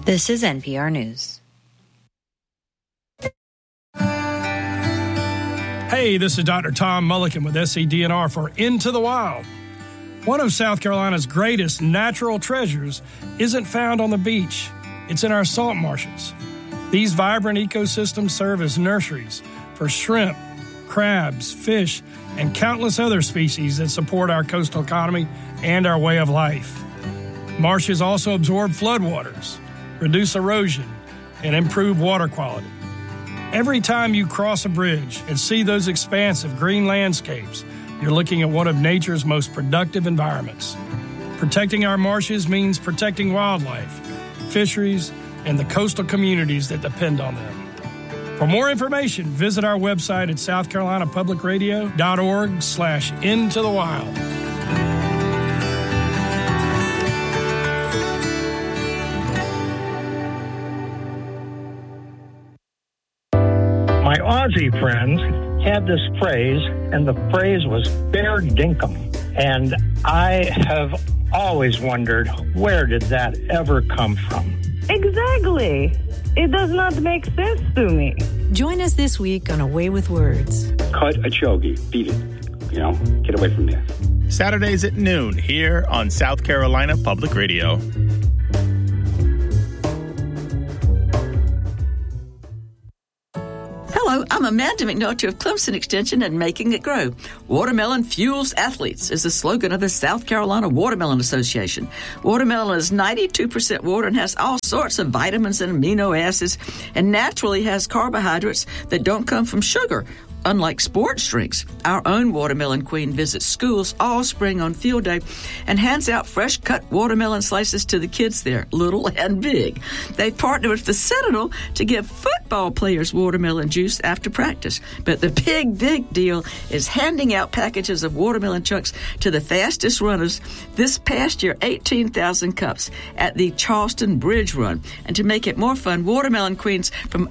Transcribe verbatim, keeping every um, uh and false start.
This is N P R News. Hey, this is Doctor Tom Mulliken with S C D N R for Into the Wild. One of South Carolina's greatest natural treasures isn't found on the beach. It's in our salt marshes. These vibrant ecosystems serve as nurseries for shrimp, crabs, fish, and countless other species that support our coastal economy and our way of life. Marshes also absorb floodwaters, reduce erosion, and improve water quality. Every time you cross a bridge and see those expansive green landscapes, you're looking at one of nature's most productive environments. Protecting our marshes means protecting wildlife, fisheries, and the coastal communities that depend on them. For more information, visit our website at south carolina public radio dot org slash into the wild. My Aussie friends had this phrase, and the phrase was fair dinkum. And I have always wondered, where did that ever come from? Exactly. It does not make sense to me. Join us this week on A Way with Words. Cut a chogi. Beat it. You know, get away from there. Saturdays at noon here on South Carolina Public Radio. Hello, I'm Amanda McNulty of Clemson Extension and Making It Grow. Watermelon fuels athletes is the slogan of the South Carolina Watermelon Association. Watermelon is ninety-two percent water and has all sorts of vitamins and amino acids and naturally has carbohydrates that don't come from sugar. Unlike sports drinks, our own Watermelon Queen visits schools all spring on field day and hands out fresh-cut watermelon slices to the kids there, little and big. They've partnered with the Sentinel to give football players watermelon juice after practice. But the big, big deal is handing out packages of watermelon chunks to the fastest runners. This past year, eighteen thousand cups at the Charleston Bridge Run. And to make it more fun, Watermelon Queens from